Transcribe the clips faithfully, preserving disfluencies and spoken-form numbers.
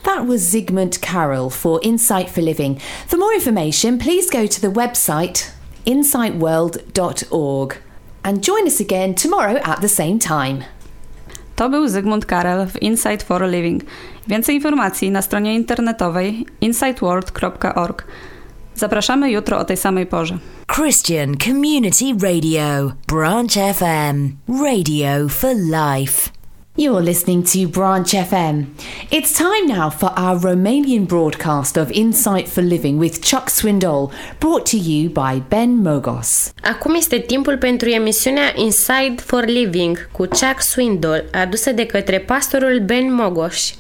That was Zygmunt Carroll for Insight for Living. For more information, please go to the website insight world dot org and join us again tomorrow at the same time. To był Zygmunt Carroll w Insight for Living. Więcej informacji na stronie internetowej insight world kropka org. Zapraszamy jutro o tej samej porze. Christian Community Radio, Branch F M, radio for life. You're listening to Branch F M. It's time now for our Romanian broadcast of Insight for Living with Chuck Swindoll, brought to you by Ben Mogos. Acum este timpul pentru emisiunea Insight for Living cu Chuck Swindoll, adusă de către pastorul Ben Mogos.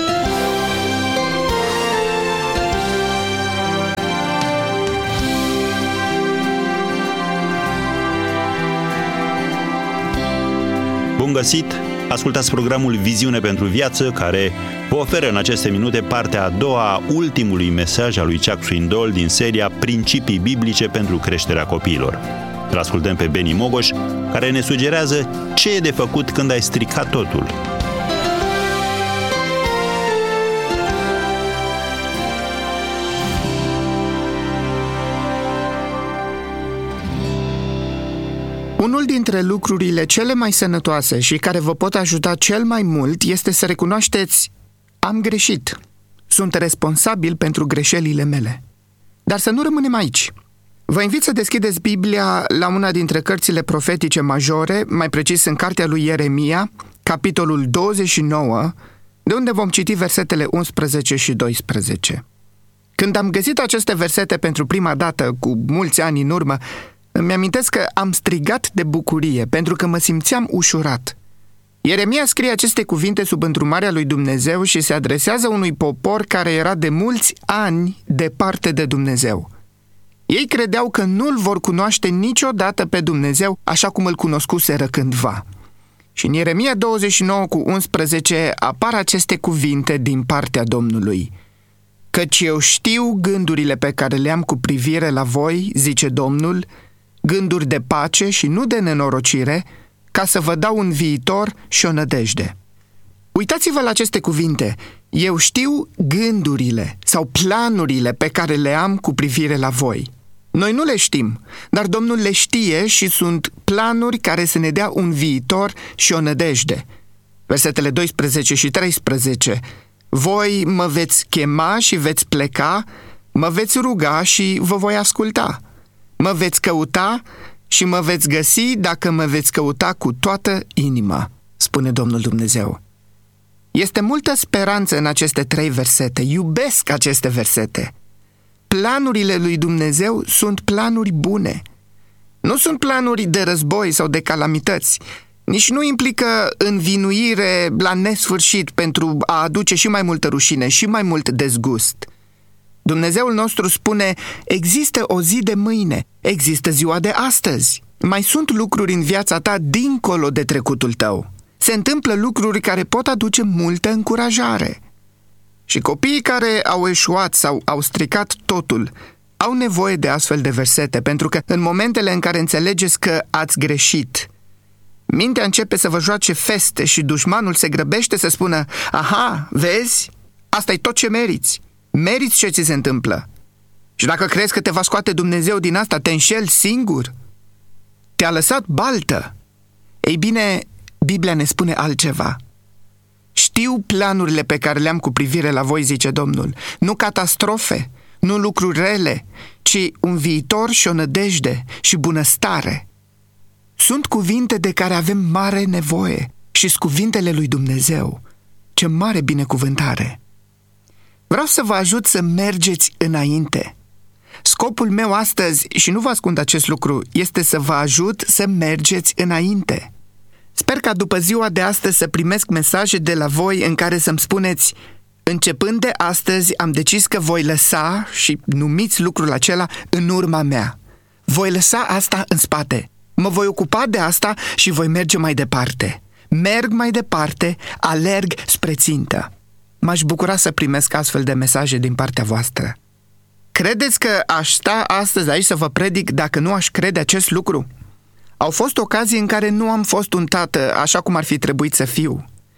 Bun găsit! Ascultați programul Viziune pentru Viață, care vă oferă în aceste minute partea a doua a ultimului mesaj al lui Chuck Swindoll din seria Principii biblice pentru creșterea copiilor. Îl ascultăm pe Benny Mogos, care ne sugerează ce e de făcut când ai stricat totul. Unul dintre lucrurile cele mai sănătoase și care vă pot ajuta cel mai mult este să recunoașteți: am greșit, sunt responsabil pentru greșelile mele. Dar să nu rămânem aici. Vă invit să deschideți Biblia la una dintre cărțile profetice majore, mai precis în cartea lui Ieremia, capitolul douăzeci și nouă, de unde vom citi versetele unsprezece și doisprezece. Când am găsit aceste versete pentru prima dată, cu mulți ani în urmă, îmi amintesc că am strigat de bucurie, pentru că mă simțeam ușurat. Ieremia scrie aceste cuvinte sub îndrumarea lui Dumnezeu și se adresează unui popor care era de mulți ani departe de Dumnezeu. Ei credeau că nu-L vor cunoaște niciodată pe Dumnezeu așa cum îl cunoscuseră cândva. Și în Ieremia douăzeci și nouă cu unsprezece apar aceste cuvinte din partea Domnului. Căci eu știu gândurile pe care le-am cu privire la voi, zice Domnul, gânduri de pace și nu de nenorocire, ca să vă dau un viitor și o nădejde. Uitați-vă la aceste cuvinte. Eu știu gândurile sau planurile pe care le am cu privire la voi. Noi nu le știm, dar Domnul le știe și sunt planuri care să ne dea un viitor și o nădejde. Versetele doisprezece și treisprezece. Voi mă veți chema și veți pleca, mă veți ruga și vă voi asculta. Mă veți căuta și mă veți găsi dacă mă veți căuta cu toată inima, spune Domnul Dumnezeu. Este multă speranță în aceste trei versete. Iubesc aceste versete. Planurile lui Dumnezeu sunt planuri bune. Nu sunt planuri de război sau de calamități. Nici nu implică învinuire la nesfârșit pentru a aduce și mai multă rușine și mai mult dezgust. Dumnezeul nostru spune: există o zi de mâine, există ziua de astăzi. Mai sunt lucruri în viața ta dincolo de trecutul tău. Se întâmplă lucruri care pot aduce multă încurajare. Și copiii care au eșuat sau au stricat totul au nevoie de astfel de versete, pentru că în momentele în care înțelegeți că ați greșit, mintea începe să vă joace feste și dușmanul se grăbește să spună: aha, vezi? Asta e tot ce meriți. Meriți ce ți se întâmplă. Și dacă crezi că te va scoate Dumnezeu din asta, te înșeli singur. Te-a lăsat baltă. Ei bine, Biblia ne spune altceva. Știu planurile pe care le-am cu privire la voi, zice Domnul. Nu catastrofe, nu lucruri rele, ci un viitor și o nădejde și bunăstare. Sunt cuvinte de care avem mare nevoie și sunt cuvintele lui Dumnezeu. Ce mare binecuvântare! Vreau să vă ajut să mergeți înainte. Scopul meu astăzi, și nu vă ascund acest lucru, este să vă ajut să mergeți înainte. Sper ca după ziua de astăzi să primesc mesaje de la voi în care să-mi spuneți: începând de astăzi am decis că voi lăsa, și numiți lucrul acela, în urma mea. Voi lăsa asta în spate. Mă voi ocupa de asta și voi merge mai departe. Merg mai departe, alerg spre țintă. M-aș bucura să primesc astfel de mesaje din partea voastră. Credeți că aș sta astăzi aici să vă predic dacă nu aș crede acest lucru? Au fost ocazii în care nu am fost un tată așa cum ar fi trebuit să fiu.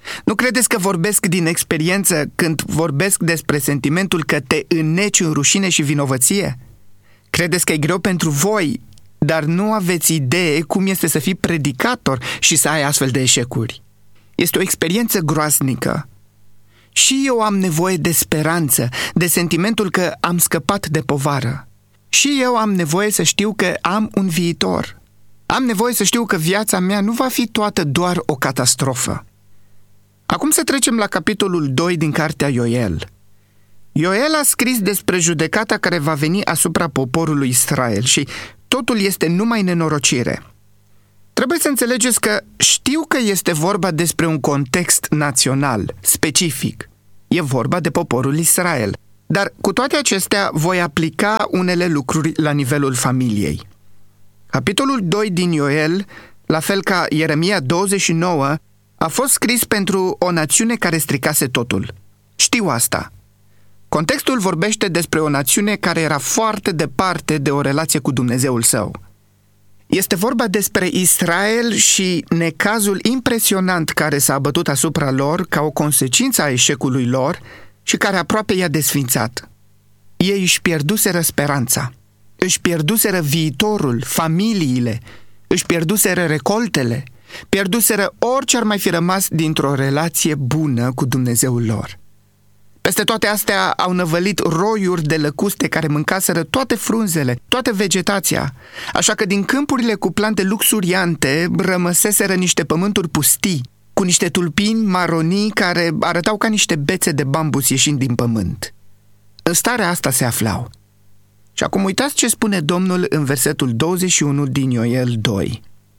Nu credeți că vorbesc din experiență când vorbesc despre sentimentul că te înneci în rușine și vinovăție? Credeți că e greu pentru voi, dar nu aveți idee cum este să fii predicator și să ai astfel de eșecuri. Este o experiență groaznică. Și eu am nevoie de speranță, de sentimentul că am scăpat de povară. Și eu am nevoie să știu că am un viitor. Am nevoie să știu că viața mea nu va fi toată doar o catastrofă. Acum să trecem la capitolul doi din cartea Ioel. Ioel a scris despre judecata care va veni asupra poporului Israel și totul este numai nenorocire. Trebuie să înțelegeți că știu că este vorba despre un context național, specific. E vorba de poporul Israel. Dar cu toate acestea voi aplica unele lucruri la nivelul familiei. Capitolul doi din Ioel, la fel ca Ieremia douăzeci și nouă, a fost scris pentru o națiune care stricase totul. Știu asta. Contextul vorbește despre o națiune care era foarte departe de o relație cu Dumnezeul său. Este vorba despre Israel și necazul impresionant care s-a abătut asupra lor ca o consecință a eșecului lor și care aproape i-a desfințat. Ei își pierduseră speranța, își pierduseră viitorul, familiile, își pierduseră recoltele, pierduseră orice ar mai fi rămas dintr-o relație bună cu Dumnezeul lor. Peste toate astea au năvălit roiuri de lăcuste care mâncaseră toate frunzele, toată vegetația, așa că din câmpurile cu plante luxuriante rămăseseră niște pământuri pustii, cu niște tulpini maronii care arătau ca niște bețe de bambus ieșind din pământ. În starea asta se aflau. Și acum uitați ce spune Domnul în versetul douăzeci și unu din Ioel doi.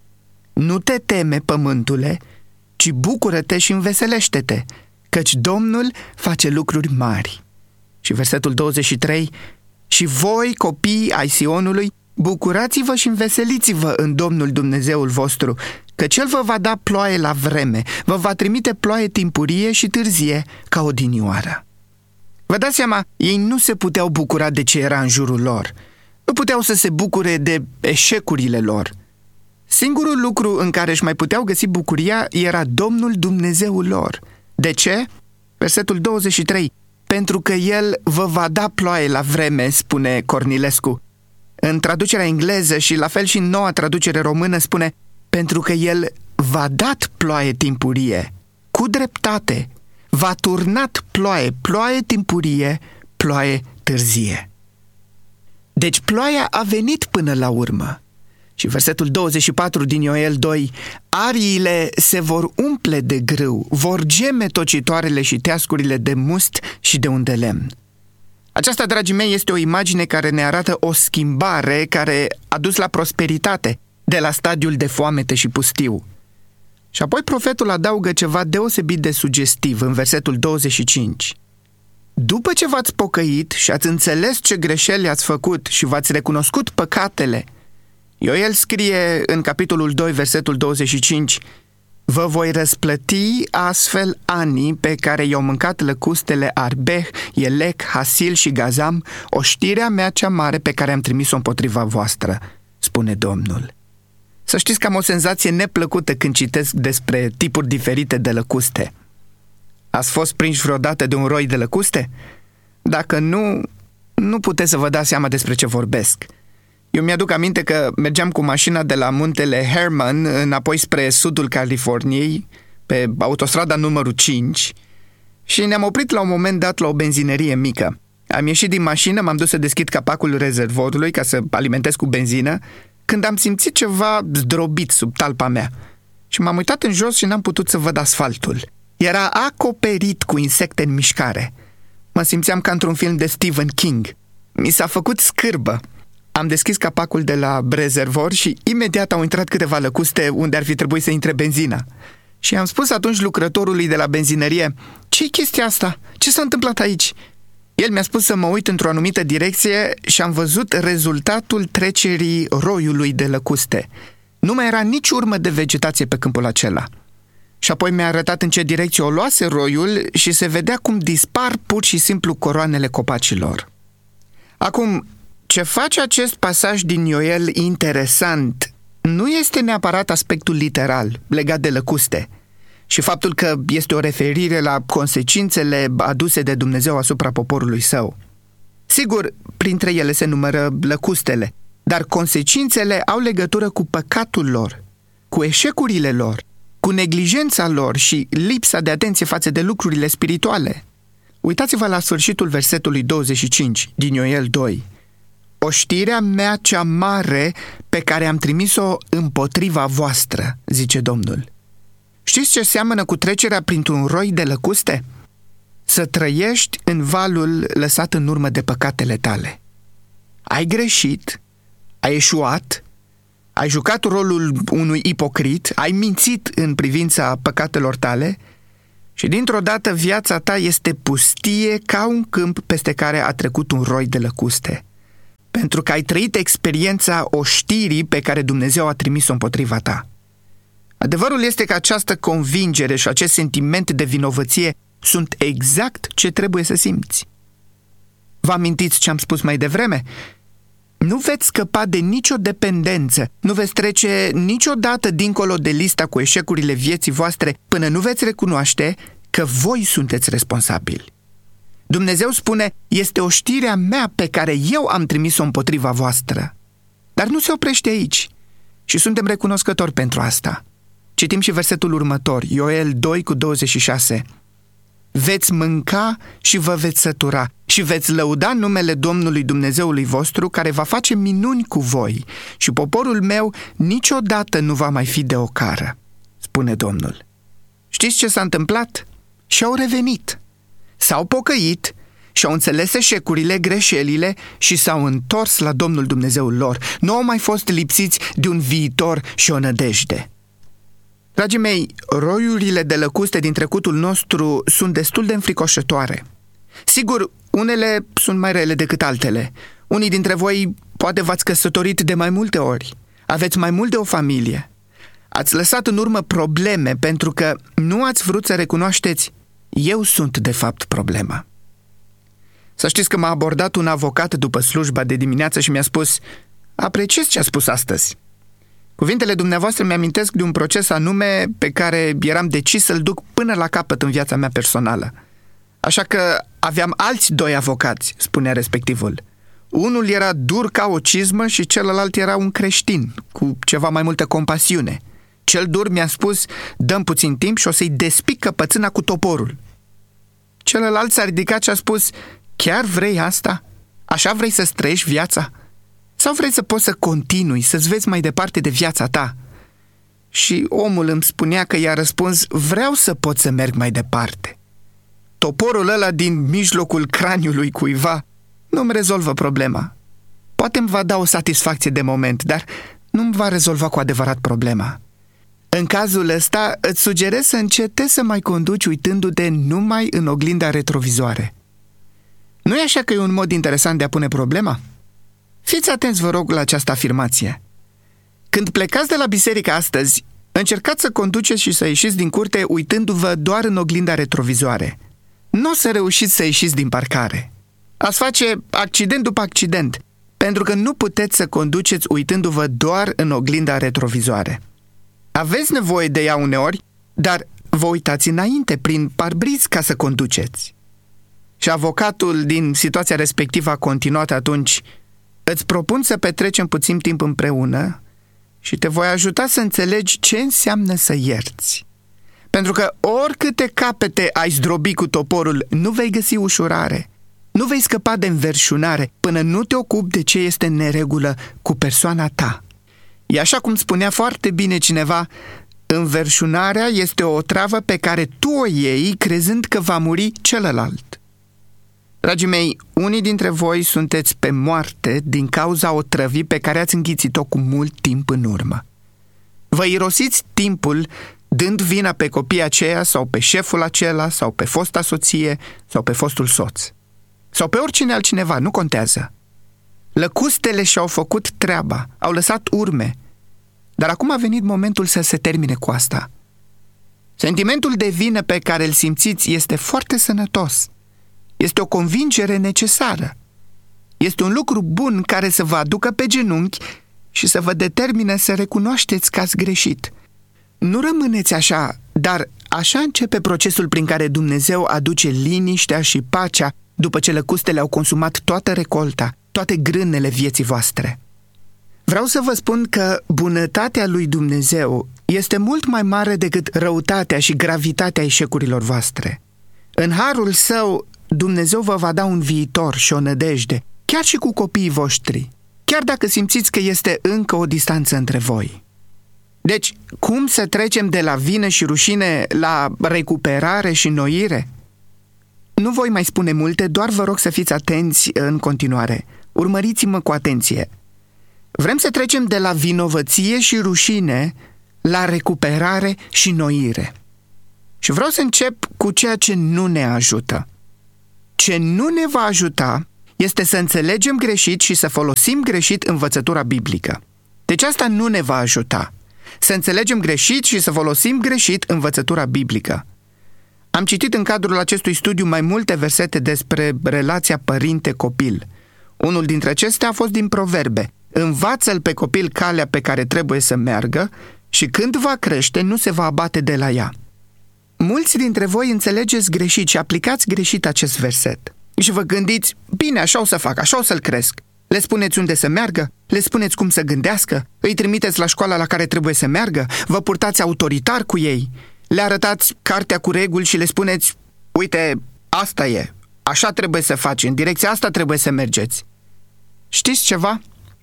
Nu te teme, pământule, ci bucură-te și înveselește-te, căci Domnul face lucruri mari. Și versetul douăzeci și trei, și voi, copii ai Sionului, bucurați-vă și înveseliți-vă în Domnul Dumnezeul vostru, căci El vă va da ploaie la vreme, vă va trimite ploaie timpurie și târzie ca odinioară. Vă dați seama, ei nu se puteau bucura de ce era în jurul lor. Nu puteau să se bucure de eșecurile lor. Singurul lucru în care își mai puteau găsi bucuria era Domnul Dumnezeul lor. De ce? Versetul douăzeci și trei. Pentru că El vă va da ploaie la vreme, spune Cornilescu. În traducerea engleză și la fel și în noua traducere română spune pentru că El v-a dat ploaie timpurie, cu dreptate, v-a turnat ploaie, ploaie timpurie, ploaie târzie. Deci ploaia a venit până la urmă. Și versetul douăzeci și patru din Ioel doi, ariile se vor umple de grâu, vor geme tocitoarele și teascurile de must și de un de lemn. Aceasta, dragii mei, este o imagine care ne arată o schimbare care a dus la prosperitate, de la stadiul de foamete și pustiu. Și apoi profetul adaugă ceva deosebit de sugestiv în versetul douăzeci și cinci. După ce v-ați pocăit și ați înțeles ce greșeli ați făcut și v-ați recunoscut păcatele, Ioel scrie în capitolul doi, versetul douăzeci și cinci, vă voi răsplăti astfel anii pe care i-au mâncat lăcustele Arbeh, Elec, Hasil și Gazam, oștirea mea cea mare pe care am trimis-o împotriva voastră, spune Domnul. Să știți că am o senzație neplăcută când citesc despre tipuri diferite de lăcuste. Ați fost prinși vreodată de un roi de lăcuste? Dacă nu, nu puteți să vă dați seama despre ce vorbesc. Eu mi-aduc aminte că mergeam cu mașina de la muntele Herman înapoi spre sudul Californiei, pe autostrada numărul cinci, și ne-am oprit la un moment dat la o benzinerie mică. Am ieșit din mașină, m-am dus să deschid capacul rezervorului ca să alimentez cu benzină, când am simțit ceva zdrobit sub talpa mea. Și m-am uitat în jos și n-am putut să văd asfaltul. Era acoperit cu insecte în mișcare. Mă simțeam ca într-un film de Stephen King. Mi s-a făcut scârbă. Am deschis capacul de la rezervor și imediat au intrat câteva lăcuste unde ar fi trebuit să intre benzina. Și am spus atunci lucrătorului de la benzinărie, ce-i chestia asta? Ce s-a întâmplat aici? El mi-a spus să mă uit într-o anumită direcție și am văzut rezultatul trecerii roiului de lăcuste. Nu mai era nici urmă de vegetație pe câmpul acela. Și apoi mi-a arătat în ce direcție o luase roiul și se vedea cum dispar pur și simplu coroanele copacilor. Acum, ce face acest pasaj din Ioel interesant nu este neapărat aspectul literal legat de lăcuste, și faptul că este o referire la consecințele aduse de Dumnezeu asupra poporului său. Sigur, printre ele se numără lăcustele, dar consecințele au legătură cu păcatul lor, cu eșecurile lor, cu neglijența lor și lipsa de atenție față de lucrurile spirituale. Uitați-vă la sfârșitul versetului douăzeci și cinci din Ioel doi. Oștirea mea cea mare pe care am trimis-o împotriva voastră, zice Domnul. Știți ce seamănă cu trecerea printr-un roi de lăcuste? Să trăiești în valul lăsat în urmă de păcatele tale. Ai greșit, ai eșuat, ai jucat rolul unui ipocrit, ai mințit în privința păcatelor tale și dintr-o dată viața ta este pustie ca un câmp peste care a trecut un roi de lăcuste, pentru că ai trăit experiența oștirii pe care Dumnezeu a trimis-o împotriva ta. Adevărul este că această convingere și acest sentiment de vinovăție sunt exact ce trebuie să simți. Vă amintiți ce am spus mai devreme? Nu veți scăpa de nicio dependență, nu veți trece niciodată dincolo de lista cu eșecurile vieții voastre până nu veți recunoaște că voi sunteți responsabili. Dumnezeu spune, este oștirea mea pe care eu am trimis-o împotriva voastră. Dar nu se oprește aici și suntem recunoscători pentru asta. Citim și versetul următor, Ioel doi cu douăzeci și șase. Veți mânca și vă veți sătura și veți lăuda numele Domnului Dumnezeului vostru, care va face minuni cu voi și poporul meu niciodată nu va mai fi de ocară, spune Domnul. Știți ce s-a întâmplat? Și-au revenit, s-au pocăit și-au înțeles eșecurile, greșelile și s-au întors la Domnul Dumnezeul lor. Nu au mai fost lipsiți de un viitor și o nădejde. Dragii mei, roiurile de lăcuste din trecutul nostru sunt destul de înfricoșătoare. Sigur, unele sunt mai rele decât altele. Unii dintre voi poate v-ați căsătorit de mai multe ori, aveți mai mult de o familie. Ați lăsat în urmă probleme pentru că nu ați vrut să recunoașteți, eu sunt de fapt problema. Să știți că m-a abordat un avocat după slujba de dimineață și mi-a spus, apreciez ce a spus astăzi. Cuvintele dumneavoastră mi-amintesc de un proces anume pe care eram decis să-l duc până la capăt în viața mea personală. Așa că aveam alți doi avocați, spunea respectivul. Unul era dur ca o cizmă și celălalt era un creștin, cu ceva mai multă compasiune. Cel dur mi-a spus, dăm puțin timp și o să-i despic căpățâna cu toporul. Celălalt s-a ridicat și a spus, chiar vrei asta? Așa vrei să-ți trăiești viața? Sau vrei să poți să continui, să-ți vezi mai departe de viața ta? Și omul îmi spunea că i-a răspuns, vreau să pot să merg mai departe. Toporul ăla din mijlocul craniului cuiva nu-mi rezolvă problema. Poate îmi va da o satisfacție de moment, dar nu-mi va rezolva cu adevărat problema. În cazul ăsta, îți sugerez să încetezi să mai conduci uitându-te numai în oglinda retrovizoare. Nu e așa că e un mod interesant de a pune problema? Fiți atenți, vă rog, la această afirmație. Când plecați de la biserică astăzi, încercați să conduceți și să ieșiți din curte uitându-vă doar în oglinda retrovizoare. Nu o să reușiți să ieșiți din parcare. Ați face accident după accident, pentru că nu puteți să conduceți uitându-vă doar în oglinda retrovizoare. Aveți nevoie de ea uneori, dar vă uitați înainte, prin parbriz, ca să conduceți. Și avocatul din situația respectivă a continuat atunci, îți propun să petrecem puțin timp împreună și te voi ajuta să înțelegi ce înseamnă să ierți. Pentru că oricâte capete ai zdrobi cu toporul, nu vei găsi ușurare. Nu vei scăpa de înverșunare până nu te ocupi de ce este în neregulă cu persoana ta. E așa cum spunea foarte bine cineva, înverșunarea este o otravă pe care tu o iei crezând că va muri celălalt. Dragii mei, unii dintre voi sunteți pe moarte din cauza otrăvii pe care ați înghițit-o cu mult timp în urmă. Vă irosiți timpul dând vina pe copiii aceia sau pe șeful acela sau pe fosta soție sau pe fostul soț. Sau pe oricine altcineva, nu contează. Lăcustele și-au făcut treaba, au lăsat urme, dar acum a venit momentul să se termine cu asta. Sentimentul de vină pe care îl simțiți este foarte sănătos. Este o convingere necesară. Este un lucru bun care să vă aducă pe genunchi și să vă determine să recunoașteți că ați greșit. Nu rămâneți așa, dar Așa începe procesul prin care Dumnezeu aduce liniștea și pacea după ce lăcustele au consumat toată recolta, toate grânele vieții voastre. Vreau să vă spun că bunătatea lui Dumnezeu este mult mai mare decât răutatea și gravitatea eșecurilor voastre. În harul său, Dumnezeu vă va da un viitor și o nădejde, chiar și cu copiii voștri, chiar dacă simțiți că este încă o distanță între voi. Deci, cum să trecem de la vină și rușine la recuperare și înnoire? Nu voi mai spune multe, doar vă rog să fiți atenți în continuare. Urmăriți-mă cu atenție. Vrem să trecem de la vinovăție și rușine la recuperare și înnoire. Și vreau să încep cu ceea ce nu ne ajută. Ce nu ne va ajuta este să înțelegem greșit și să folosim greșit învățătura biblică. Deci asta nu ne va ajuta. Să înțelegem greșit și să folosim greșit învățătura biblică. Am citit în cadrul acestui studiu mai multe versete despre relația părinte-copil. Unul dintre acestea a fost din Proverbe. Învață-l pe copil calea pe care trebuie să meargă și când va crește nu se va abate de la ea. Mulți dintre voi înțelegeți greșit și aplicați greșit acest verset. Și vă gândiți, bine, așa o să fac, așa o să-l cresc. Le spuneți unde să meargă, le spuneți cum să gândească, îi trimiteți la școala la care trebuie să meargă, vă purtați autoritar cu ei, le arătați cartea cu reguli și le spuneți, uite, asta e, așa trebuie să faci, în direcția asta trebuie să mergeți. Știți ceva?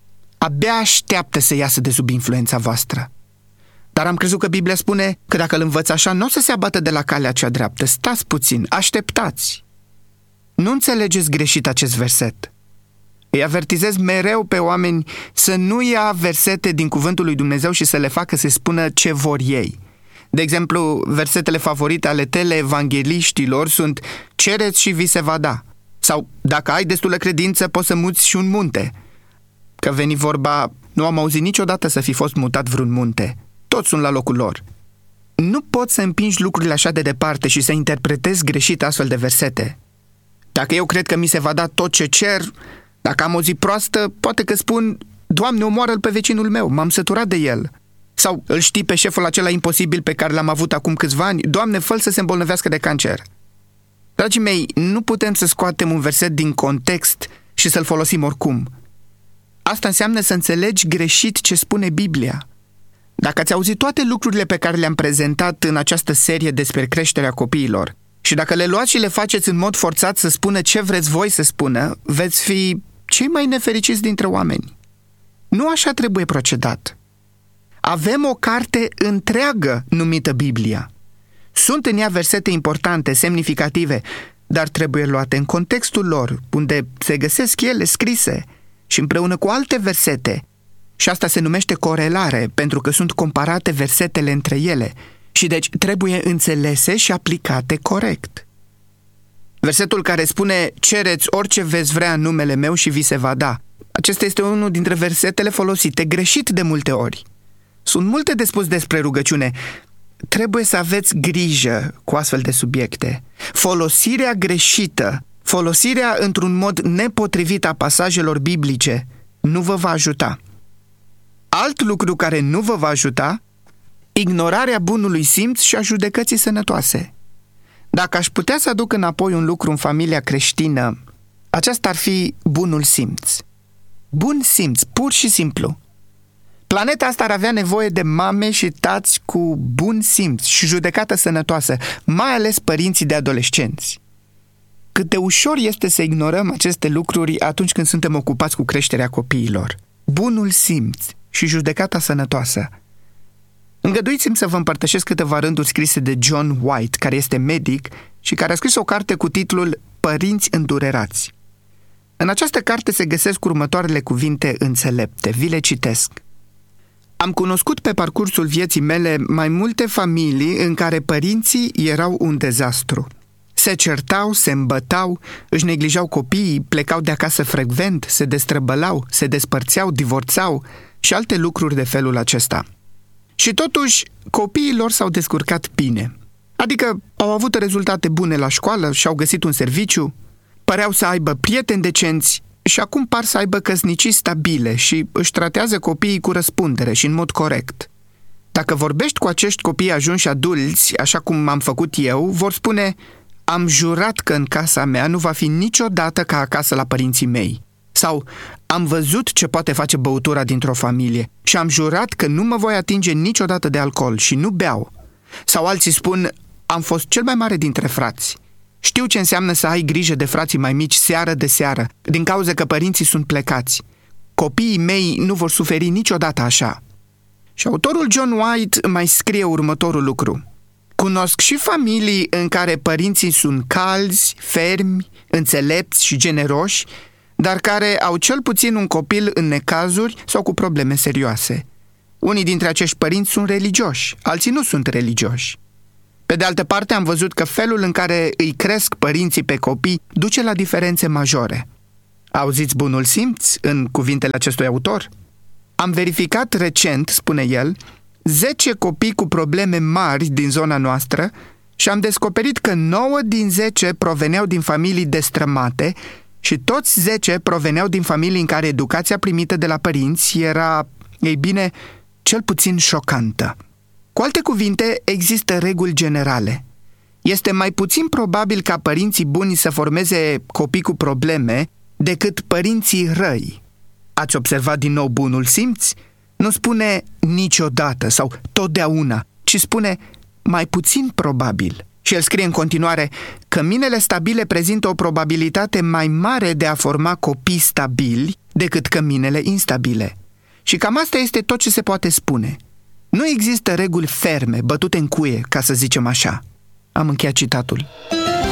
Abia așteaptă să iasă de sub influența voastră. Dar am crezut că Biblia spune că dacă îl învăț așa, nu o să se abată de la calea cea dreaptă. Stați puțin, așteptați. Nu înțelegeți greșit acest verset. Îi avertizez mereu pe oameni să nu ia versete din cuvântul lui Dumnezeu și să le facă să spună ce vor ei. De exemplu, versetele favorite ale teleevangheliștilor sunt cereți și vi se va da. Sau dacă ai destulă credință, poți să muți și un munte. Că veni vorba, nu am auzit niciodată să fi fost mutat vreun munte. Toți sunt la locul lor. Nu poți să împingi lucrurile așa de departe și să interpretezi greșit astfel de versete. Dacă eu cred că mi se va da tot ce cer, dacă am o zi proastă, poate că spun, Doamne, omoară-l pe vecinul meu, m-am săturat de el. Sau îl știi pe șeful acela imposibil pe care l-am avut acum câțiva ani, Doamne, fă-l să se îmbolnăvească de cancer. Dragii mei, nu putem să scoatem un verset din context și să-l folosim oricum. Asta înseamnă să înțelegi greșit ce spune Biblia. Dacă ați auzit toate lucrurile pe care le-am prezentat în această serie despre creșterea copiilor și dacă le luați și le faceți în mod forțat să spună ce vreți voi să spună, veți fi cei mai nefericiți dintre oameni. Nu așa trebuie procedat. Avem o carte întreagă numită Biblia. Sunt în ea versete importante, semnificative, dar trebuie luate în contextul lor, unde se găsesc ele scrise și împreună cu alte versete. Și asta se numește corelare, pentru că sunt comparate versetele între ele și deci trebuie înțelese și aplicate corect. Versetul care spune, cereți orice veți vrea în numele meu și vi se va da. Acesta este unul dintre versetele folosite greșit de multe ori. Sunt multe de spus despre rugăciune. Trebuie să aveți grijă cu astfel de subiecte. Folosirea greșită, folosirea într-un mod nepotrivit a pasajelor biblice nu vă va ajuta. Alt lucru care nu vă va ajuta, ignorarea bunului simț și a judecății sănătoase. Dacă aș putea să aduc înapoi un lucru în familia creștină, aceasta ar fi bunul simț. Bun simț, pur și simplu. Planeta asta ar avea nevoie de mame și tați cu bun simț și judecată sănătoasă, mai ales părinții de adolescenți. Cât de ușor este să ignorăm aceste lucruri atunci când suntem ocupați cu creșterea copiilor. Bunul simț și judecata sănătoasă. Îngăduiți-mi să vă împărtășesc câteva rânduri scrise de John White, care este medic și care a scris o carte cu titlul Părinți îndurerați. În această carte se găsesc următoarele cuvinte înțelepte, vi le citesc. Am cunoscut pe parcursul vieții mele mai multe familii în care părinții erau un dezastru. Se certau, se îmbătau, își neglijau copiii, plecau de acasă frecvent, se destrăbălau, se despărțeau, divorțau și alte lucruri de felul acesta. Și totuși, copiii lor s-au descurcat bine. Adică au avut rezultate bune la școală, și-au găsit un serviciu, păreau să aibă prieteni decenți și acum par să aibă căsnicii stabile și își tratează copiii cu răspundere și în mod corect. Dacă vorbești cu acești copii ajunși adulți, așa cum am făcut eu, vor spune: am jurat că în casa mea nu va fi niciodată ca acasă la părinții mei. Sau am văzut ce poate face băutura dintr-o familie și am jurat că nu mă voi atinge niciodată de alcool și nu beau. Sau alții spun: am fost cel mai mare dintre frați. Știu ce înseamnă să ai grijă de frații mai mici seară de seară, din cauza că părinții sunt plecați. Copiii mei nu vor suferi niciodată așa. Și autorul John White mai scrie următorul lucru: cunosc și familii în care părinții sunt calzi, fermi, înțelepți și generoși, dar care au cel puțin un copil în necazuri sau cu probleme serioase. Unii dintre acești părinți sunt religioși, alții nu sunt religioși. Pe de altă parte, am văzut că felul în care îi cresc părinții pe copii duce la diferențe majore. Auziți bunul simț în cuvintele acestui autor? Am verificat recent, spune el, zece copii cu probleme mari din zona noastră și am descoperit că nouă din zece proveneau din familii destrămate și toți zece proveneau din familii în care educația primită de la părinți era, ei bine, cel puțin șocantă. Cu alte cuvinte, există reguli generale. Este mai puțin probabil ca părinții buni să formeze copii cu probleme decât părinții răi. Ați observat din nou bunul simț? Nu spune niciodată sau totdeauna, ci spune mai puțin probabil. Și el scrie în continuare: căminele stabile prezintă o probabilitate mai mare de a forma copii stabili decât căminele instabile. Și cam asta este tot ce se poate spune. Nu există reguli ferme, bătute în cuie, ca să zicem așa. Am încheiat citatul.